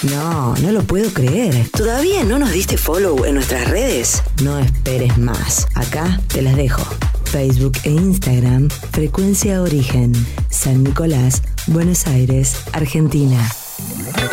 No lo puedo creer. ¿Todavía no nos diste follow en nuestras redes? No esperes más. Acá te las dejo. Facebook e Instagram, Frecuencia Origen, San Nicolás, Buenos Aires, Argentina.